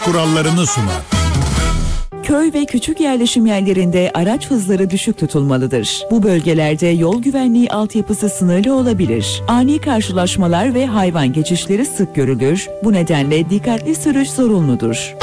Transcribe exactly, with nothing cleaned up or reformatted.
kurallarını sunar. Köy ve küçük yerleşim yerlerinde araç hızları düşük tutulmalıdır. Bu bölgelerde yol güvenliği altyapısı sınırlı olabilir. Ani karşılaşmalar ve hayvan geçişleri sık görülür. Bu nedenle dikkatli sürüş zorunludur.